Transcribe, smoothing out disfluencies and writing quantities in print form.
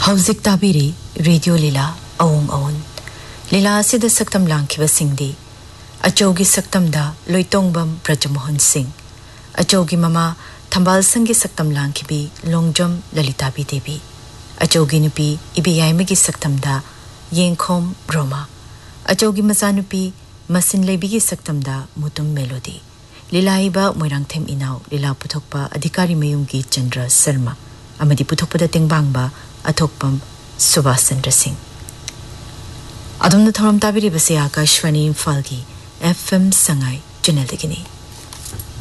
हौजिक ताबिरी radio लीला अवोंग अवोन लीला असिद सक्तम लांखिबा सिंगदी अचौगी सक्तमदा Loitongbam Brajmohan Singh अचौगी mama थंबाल संगी सक्तम लांखिबी लोंगजम ललिताबी देवी अचौगी नुपी इबियाइमगी सक्तमदा येंखोम ब्रोमा अचौगी मचानुपी मसिन लेबीगी सक्तमदा Mutum melody लीलाइबा Moirangthem इनाव लीला पुथोकपा अधिकारी मयुंगी Chandra Sharma अमदी पुथोकपदा तेंगबांगबा अथोकपम Subhash Chandra Singh अदुमना थौरम ताबिरिबसे Akashvani इम्फालगी FM Sangai channel दगिनी